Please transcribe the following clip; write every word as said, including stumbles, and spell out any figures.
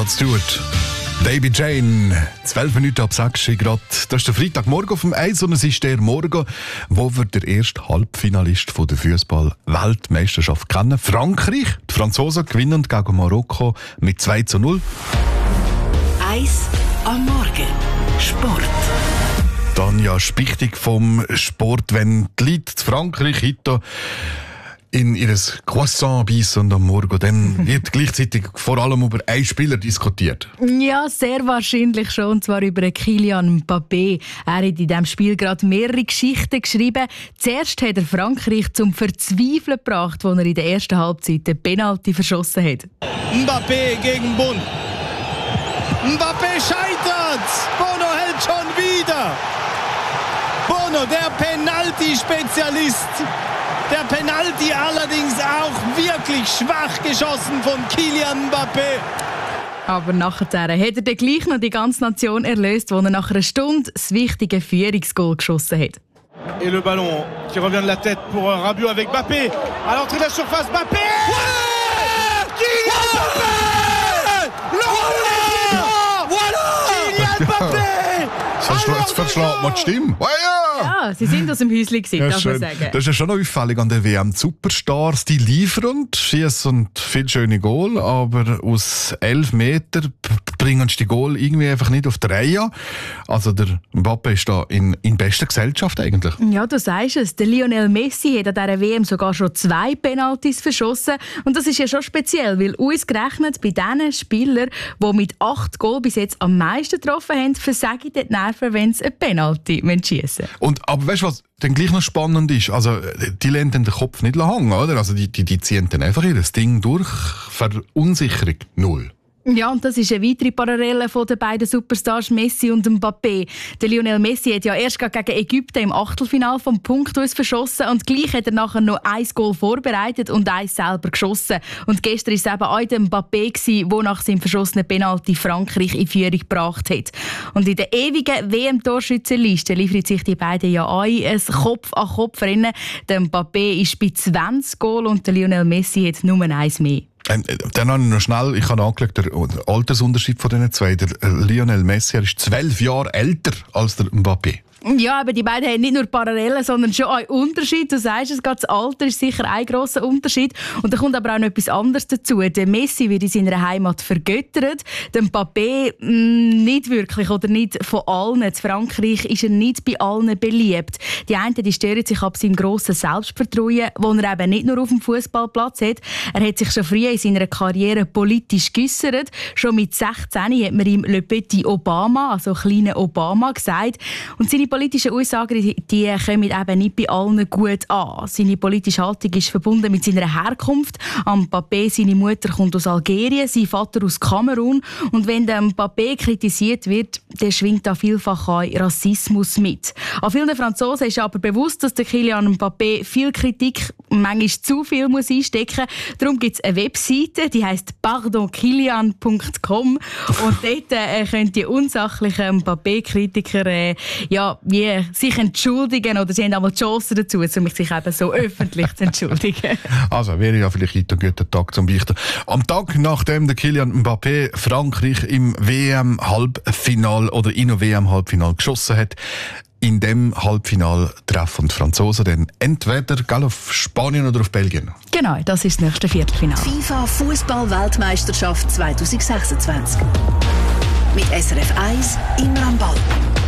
Rod Stewart. Baby Jane, zwölf Minuten ab sechs Grad. Das ist der Freitagmorgen auf dem Eis und es ist der Morgen, wo wir den ersten Halbfinalist von der Fußball-Weltmeisterschaft kennen. Frankreich. Die Franzosen gewinnen gegen Marokko mit zwei zu null. Eis am Morgen. Sport. Tanja Spichtig vom Sport, wenn die Leute in Frankreich heute in ihr Croissant beißen und am Morgen, dann wird gleichzeitig vor allem über einen Spieler diskutiert. Ja, sehr wahrscheinlich schon, und zwar über Kylian Mbappé. Er hat in diesem Spiel gerade mehrere Geschichten geschrieben. Zuerst hat er Frankreich zum Verzweifeln gebracht, als er in der ersten Halbzeit den Penalty verschossen hat. Mbappé gegen Bund. Mbappé scheitert! Bono hält schon wieder! Bono, der Penalty-Spezialist. Der Penalty allerdings auch wirklich schwach geschossen von Kylian Mbappé. Aber nachher hat er dann gleich noch die ganze Nation erlöst, als er nach einer Stunde das wichtige Führungsgoal geschossen hat. Et le ballon qui revient de la tête pour Rabiot avec Mbappé. À l'entrée de la surface, Mbappé! Ouais! Kylian Mbappé! Voilà! Voilà! Kylian Mbappé! Jetzt verschlägt man die Stimme. Oh ja! Ja, sie sind aus dem Häuschen gewesen, Ja, darf man schön. sagen. Das ist ja schon noch auffällig an der W M. Die Superstars, die liefern, schießen viel schöne Goal, aber aus elf Metern bringen sie die Goal irgendwie einfach nicht auf die Reihe. Also der Mbappé ist da in, in bester Gesellschaft eigentlich. Ja, du sagst es. Der Lionel Messi hat an dieser W M sogar schon zwei Penaltys verschossen. Und das ist ja schon speziell, weil ausgerechnet bei den Spielern, die mit acht Goal bis jetzt am meisten getroffen haben, versagen die Nerven, wenn sie ein Penalty schiessen. Und, aber weißt du, was dann gleich noch spannend ist? Also, die lassen den Kopf nicht hängen, oder? Also, die, die, die ziehen dann einfach ihr Ding durch. Verunsicherung null. Ja, und das ist eine weitere Parallele von den beiden Superstars Messi und Mbappé. Der Lionel Messi hat ja erst gegen Ägypten im Achtelfinale vom Punkt aus verschossen und gleich hat er nachher noch ein Goal vorbereitet und eins selber geschossen. Und gestern war es eben auch der Mbappé, der nach seinem verschossenen Penalty Frankreich in Führung gebracht hat. Und in der ewigen W M-Torschützenliste liefern sich die beiden ja ein, ein Kopf an Kopf rennen. Der Mbappé ist bei zwanzig Goal und der Lionel Messi hat nur eins mehr. Ähm, dann habe ich noch schnell, ich habe angeschaut, der Altersunterschied von diesen zwei. Der Lionel Messi, er ist zwölf Jahre älter als der Mbappé. Ja, aber die beiden haben nicht nur Parallelen, sondern schon einen Unterschied. Du sagst es, das Alter ist sicher ein grosser Unterschied. Und da kommt aber auch noch etwas anderes dazu. Der Messi wird in seiner Heimat vergöttert, der Mbappé mh, nicht wirklich oder nicht von allen. In Frankreich ist er nicht bei allen beliebt. Die einen die stören sich ab seinem grossen Selbstvertrauen, das er eben nicht nur auf dem Fußballplatz hat. Er hat sich schon früh in seiner Karriere politisch geäussert. Schon mit sechzehn hat man ihm Le Petit Obama, also kleine Obama, gesagt. Und seine politische Aussagen die, die kommen eben nicht bei allen gut an. Seine politische Haltung ist verbunden mit seiner Herkunft. Mbappé, seine Mutter kommt aus Algerien, sein Vater aus Kamerun. Und wenn der Mbappé kritisiert wird, dann schwingt da vielfach auch Rassismus mit. An vielen Franzosen ist aber bewusst, dass der Kylian Mbappé viel Kritik, manchmal zu viel muss einstecken. Darum gibt es eine Webseite, die heisst pardon kylian punkt com. Und dort äh, können die unsachlichen Mbappé-Kritiker äh, ja, wie sich entschuldigen, oder sie haben einmal die Chance dazu, um sich eben so öffentlich zu entschuldigen. Also wäre ja vielleicht heute ein guter Tag zum Beichten. Am Tag nachdem der Kylian Mbappé Frankreich im W M-Halbfinal oder in einem W M-Halbfinal geschossen hat, in dem Halbfinal treffen die Franzosen dann entweder auf Spanien oder auf Belgien. Genau, das ist das nächste Viertelfinale. FIFA Fußball-Weltmeisterschaft zwanzig sechsundzwanzig. Mit S R F eins immer am Ball.